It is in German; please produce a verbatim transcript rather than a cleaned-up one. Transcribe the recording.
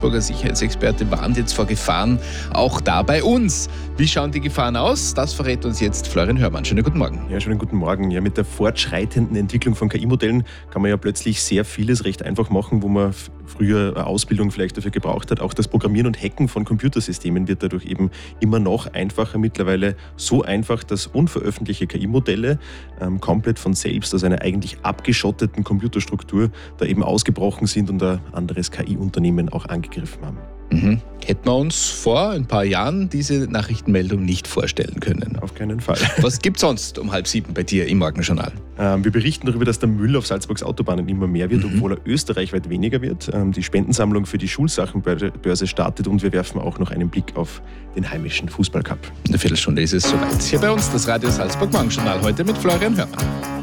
Salzburger Sicherheitsexperte, warnt jetzt vor Gefahren, auch da bei uns. Wie schauen die Gefahren aus? Das verrät uns jetzt Florian Hörmann. Schönen guten Morgen. Ja, schönen guten Morgen. Ja, mit der fortschreitenden Entwicklung von K I-Modellen kann man ja plötzlich sehr vieles recht einfach machen, wo man f- früher eine Ausbildung vielleicht dafür gebraucht hat. Auch das Programmieren und Hacken von Computersystemen wird dadurch eben immer noch einfacher. Mittlerweile so einfach, dass unveröffentlichte K I-Modelle ähm, komplett von selbst aus einer eigentlich abgeschotteten Computerstruktur da eben ausgebrochen sind und ein anderes K I-Unternehmen auch angegriffen haben. Mhm. Hätten wir uns vor ein paar Jahren diese Nachrichtenmeldung nicht vorstellen können. Auf keinen Fall. Was gibt's sonst um halb sieben bei dir im Morgenjournal? Ähm, wir berichten darüber, dass der Müll auf Salzburgs Autobahnen immer mehr wird, Mhm. obwohl er österreichweit weniger wird. Ähm, die Spendensammlung für die Schulsachenbörse startet und wir werfen auch noch einen Blick auf den heimischen Fußballcup. In einer Viertelstunde ist es soweit. Hier bei uns das Radio Salzburg Morgenjournal heute mit Florian Hörmann.